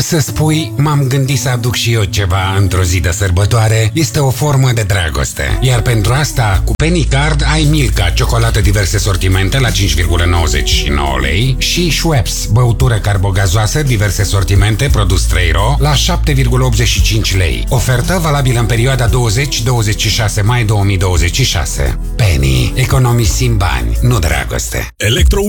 Să spui, m-am gândit să aduc și eu ceva într-o zi de sărbătoare, este o formă de dragoste. Iar pentru asta, cu Penny Card ai Milka, ciocolată diverse sortimente la 5,99 lei și Schweppes, băutură carbogazoasă, diverse sortimente, produs 3 ro, la 7,85 lei. Ofertă valabilă în perioada 20-26 mai 2026. Penny, economisim bani, nu dragoste.